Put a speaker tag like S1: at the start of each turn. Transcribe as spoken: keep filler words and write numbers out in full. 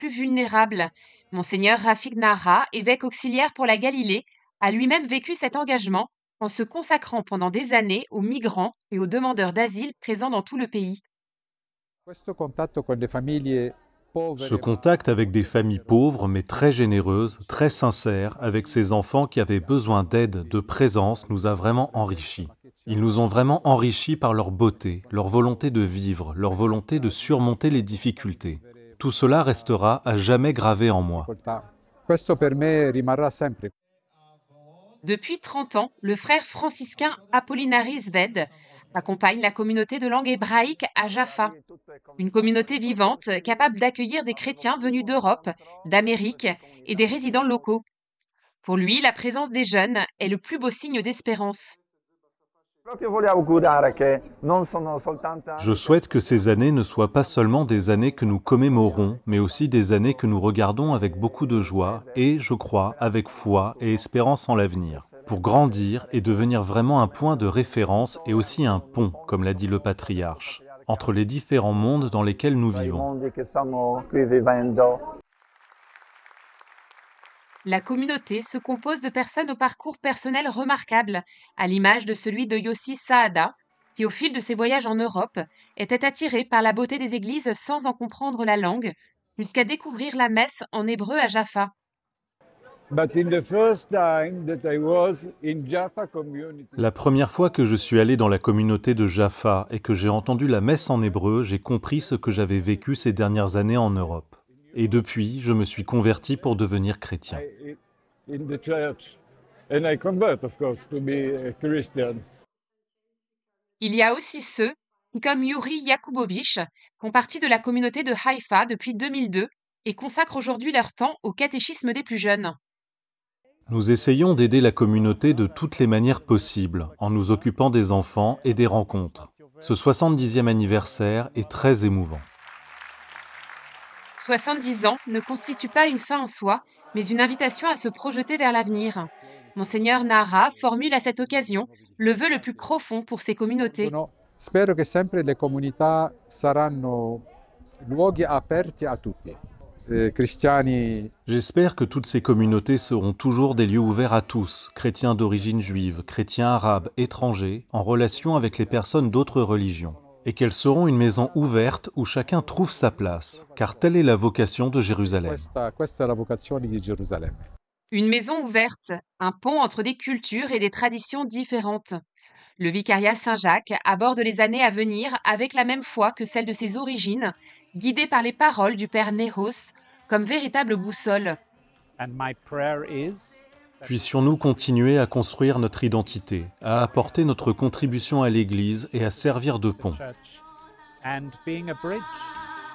S1: plus vulnérables. Monseigneur Rafik Nahra, évêque auxiliaire pour la Galilée, a lui-même vécu cet engagement en se consacrant pendant des années aux migrants et aux demandeurs d'asile présents dans tout le pays.
S2: Questo contatto con le famiglie
S3: Ce
S2: povere, ma
S3: contact avec des familles pauvres mais très généreuses, très sincères, avec ces enfants qui avaient besoin d'aide, de présence, nous a vraiment enrichis. Ils nous ont vraiment enrichis par leur beauté, leur volonté de vivre, leur volonté de surmonter les difficultés. Tout cela restera à jamais gravé en moi.
S2: difficoltà. Questo per me rimarrà sempre.
S1: Depuis trente ans, le frère franciscain Apollinaris Ved accompagne la communauté de langue hébraïque à Jaffa, une communauté vivante capable d'accueillir des chrétiens venus d'Europe, d'Amérique et des résidents locaux. Pour lui, la présence des jeunes est le plus beau signe d'espérance.
S4: Proprio voglio augurare che non sono soltanto
S3: Je
S4: anni
S3: souhaite que ces années ne soient pas seulement des années que nous commémorons, mais aussi des années que nous regardons avec beaucoup de joie et, je crois, avec foi et espérance en l'avenir, pour grandir et devenir vraiment un point de référence et aussi un pont, comme l'a dit le patriarche, entre les différents mondes dans lesquels nous
S4: i
S3: vivons.
S4: mondi che stiamo qui vivendo.
S1: La communauté se compose de personnes au parcours personnel remarquable, à l'image de celui de Yossi Saada, qui au fil de ses voyages en Europe était attiré par la beauté des églises sans en comprendre la langue, jusqu'à découvrir la messe en hébreu à Jaffa.
S5: But in the first time that I was in Jaffa community,
S3: La première fois que je suis allé dans la communauté de Jaffa et que j'ai entendu la messe en hébreu, j'ai compris ce que j'avais vécu ces dernières années en Europe. Et depuis, je me suis converti pour devenir chrétien.
S5: I, in the church, and I convert, of course, to be a Christian.
S1: Il y a aussi ceux qui, comme Yuri Yakubovitch, font partie de la communauté de Haïfa depuis deux mille deux et consacrent aujourd'hui leur temps au catéchisme des plus jeunes.
S3: Nous essayons d'aider la communauté de toutes les manières possibles, en nous occupant des enfants et des rencontres. Ce soixante-dixième anniversaire est très émouvant.
S1: soixante-dix ans ne constitue pas une fin en soi, mais une invitation à se projeter vers l'avenir. Monseigneur Nahra formule à cette occasion le vœu le plus profond pour ces communautés.
S2: Sono- Spero che sempre le comunità saranno luoghi aperti a tutti, eh, cristiani,
S3: J'espère que toutes ces communautés seront toujours des lieux ouverts à tous, chrétiens d'origine juive, chrétiens arabes, étrangers, en relation avec les personnes d'autres religions, et qu'elles seront une maison ouverte où chacun trouve sa place, car telle est la vocation de Jérusalem.
S2: questa, questa è la vocazione di Gerusalemme.
S1: Une maison ouverte, un pont entre des cultures et des traditions différentes. Le vicariat Saint-Jacques aborde les années à venir avec la même foi que celle de ses origines, guidé par les paroles du Père Néhos comme véritable boussole.
S6: And my prayer is
S3: Puissions-nous continuer à construire notre identité, à apporter notre contribution à l'Église et à servir de pont.
S6: church and being a bridge